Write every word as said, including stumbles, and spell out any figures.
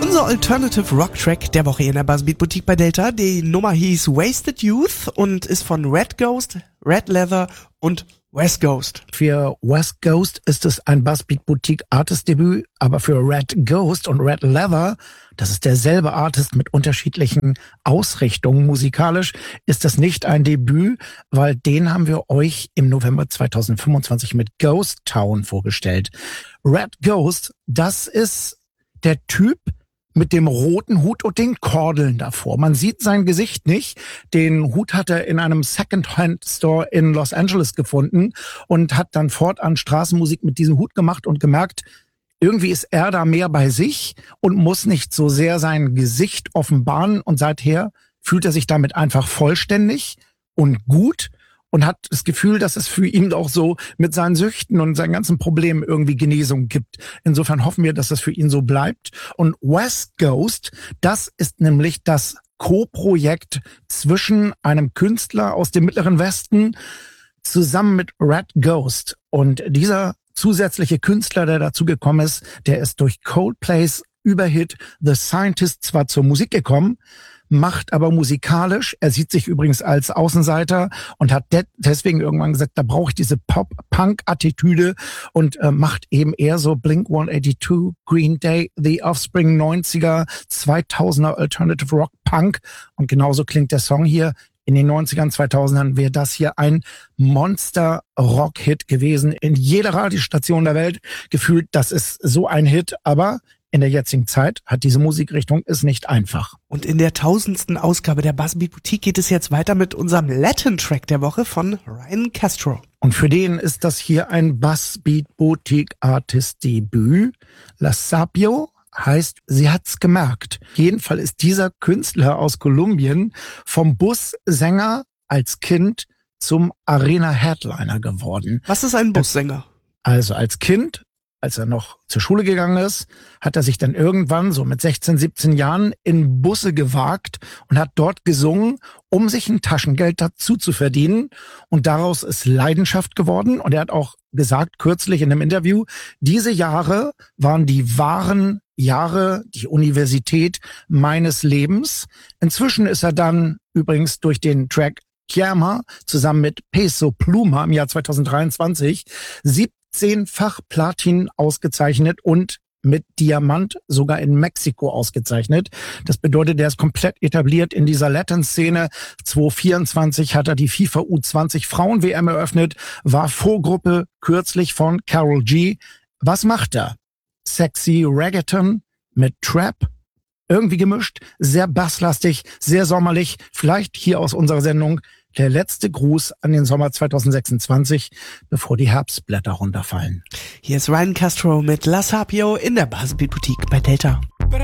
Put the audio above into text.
Unser Alternative Rock Track der Woche in der Buzzbeat Boutique bei Delta. Die Nummer hieß Wasted Youth und ist von Red Ghost, Red Leather und West Ghost. Für West Ghost ist es ein Buzzbeat Boutique Artist Debüt, aber für Red Ghost und Red Leather, das ist derselbe Artist mit unterschiedlichen Ausrichtungen musikalisch, ist das nicht ein Debüt, weil den haben wir euch im November zweitausendfünfundzwanzig mit Ghost Town vorgestellt. Red Ghost, das ist der Typ mit dem roten Hut und den Kordeln davor. Man sieht sein Gesicht nicht. Den Hut hat er in einem Second-Hand-Store in Los Angeles gefunden und hat dann fortan Straßenmusik mit diesem Hut gemacht und gemerkt, irgendwie ist er da mehr bei sich und muss nicht so sehr sein Gesicht offenbaren. Und seither fühlt er sich damit einfach vollständig und gut und hat das Gefühl, dass es für ihn auch so mit seinen Süchten und seinen ganzen Problemen irgendwie Genesung gibt. Insofern hoffen wir, dass das für ihn so bleibt. Und West Ghost, das ist nämlich das Co-Projekt zwischen einem Künstler aus dem Mittleren Westen zusammen mit Red Ghost. Und dieser zusätzliche Künstler, der dazu gekommen ist, der ist durch Coldplays Überhit The Scientist zwar zur Musik gekommen, macht aber musikalisch, er sieht sich übrigens als Außenseiter und hat de- deswegen irgendwann gesagt, da brauche ich diese Pop-Punk-Attitüde und äh, macht eben eher so Blink hundertzweiundachtzig, Green Day, The Offspring, neunziger, zweitausender Alternative Rock Punk und genauso klingt der Song hier. In den neunzigern, zweitausendern wäre das hier ein Monster-Rock-Hit gewesen. In jeder Radiostation der Welt gefühlt, das ist so ein Hit, aber in der jetzigen Zeit hat diese Musikrichtung es nicht einfach. Und in der tausendsten Ausgabe der Buzzbeat Boutique geht es jetzt weiter mit unserem Latin-Track der Woche von Ryan Castro. Und für den ist das hier ein Buzzbeat Boutique Artist Debüt. La Sapio heißt, sie hat's gemerkt. Jedenfalls ist dieser Künstler aus Kolumbien vom Bussänger als Kind zum Arena-Headliner geworden. Was ist ein Bussänger? Also als Kind, als er noch zur Schule gegangen ist, hat er sich dann irgendwann so mit sechzehn, siebzehn Jahren in Busse gewagt und hat dort gesungen, um sich ein Taschengeld dazu zu verdienen. Und daraus ist Leidenschaft geworden. Und er hat auch gesagt, kürzlich in einem Interview, diese Jahre waren die wahren Jahre, die Universität meines Lebens. Inzwischen ist er dann übrigens durch den Track Kiama zusammen mit Peso Pluma im Jahr zweitausenddreiundzwanzig siebzehnfach Platin ausgezeichnet und mit Diamant sogar in Mexiko ausgezeichnet. Das bedeutet, er ist komplett etabliert in dieser Latin-Szene. zweitausendvierundzwanzig hat er die FIFA U zwanzig Frauen-W M eröffnet, war Vorgruppe kürzlich von Karol G. Was macht er? Sexy Reggaeton mit Trap, irgendwie gemischt, sehr basslastig, sehr sommerlich. Vielleicht hier aus unserer Sendung der letzte Gruß an den Sommer zweitausendsechsundzwanzig, bevor die Herbstblätter runterfallen. Hier ist Ryan Castro mit La Sapio in der Buzzbeat Boutique bei Delta.